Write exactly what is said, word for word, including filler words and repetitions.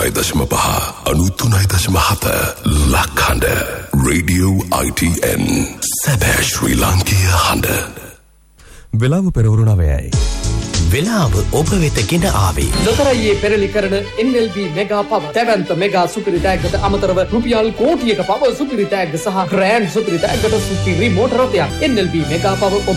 අනූතුනයි දශම පහ අනූතුනයි දශම හත ලක්හඬ රේඩියෝ I T N සැබෑ ශ්‍රී ලාංකීය හඬ. වෙලාව පෙරවරු නවයයි. වෙලාව ඔබ වෙත ගෙන ආවේ ලොතරැයියේ පෙරලි කරන N L B මෙගා පව දැවැන්ත මෙගා සුපිරි තෑග්ගට අමතරව රුපියල් කෝටියක පව සුපිරි තෑග්ග සහ ග්‍රෑන්ඩ් සුපිරි තෑග්ගට සුපිරි මෝටර රථයක්. N L B මෙගා පව